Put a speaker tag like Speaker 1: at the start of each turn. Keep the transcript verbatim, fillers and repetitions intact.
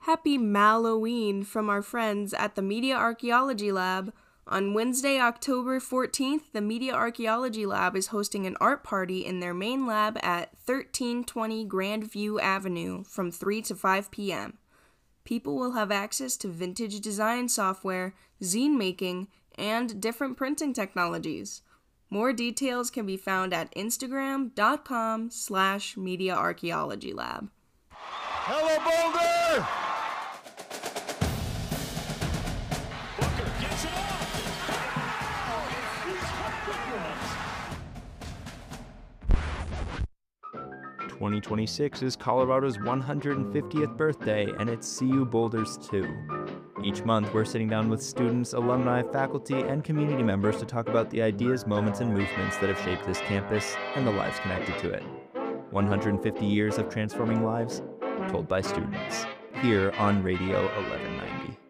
Speaker 1: Happy Malloween from our friends at the Media Archaeology Lab. On Wednesday, October fourteenth, the Media Archaeology Lab is hosting an art party in their main lab at thirteen twenty Grandview Avenue from three to five p.m. People will have access to vintage design software, zine making, and different printing technologies. More details can be found at instagram.com slash Media Archaeology Lab.
Speaker 2: Hello, Boulder!
Speaker 3: Booker gets it off.
Speaker 4: twenty twenty-six is Colorado's one hundred fiftieth birthday, and it's C U Boulders too. Each month, we're sitting down with students, alumni, faculty, and community members to talk about the ideas, moments, and movements that have shaped this campus and the lives connected to it. one hundred fifty years of transforming lives, told by students, here on Radio eleven ninety.